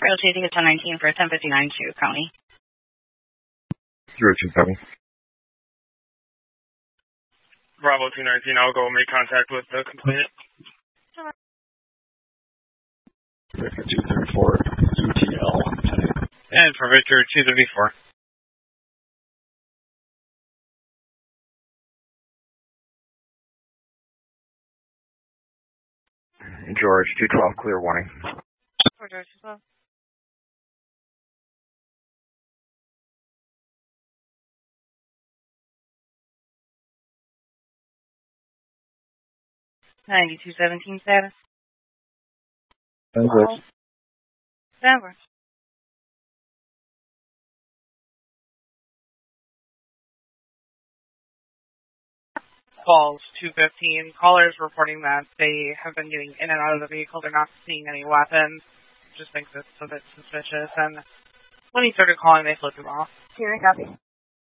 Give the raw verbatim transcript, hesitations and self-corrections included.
Trail chasing at ten nineteen for ten fifty-nine to County. zero two seven. Bravo two nineteen, I'll go make contact with the complainant. Victor two thirty-four, E T L. And for Victor two thirty-four. George two twelve, clear warning. For George as well. ninety-two seventeen status. Denver. Denver. Falls two fifteen. Callers reporting that they have been getting in and out of the vehicle. They're not seeing any weapons. Just thinks it's a bit suspicious. And when he started calling, they flipped him off. Here, copy.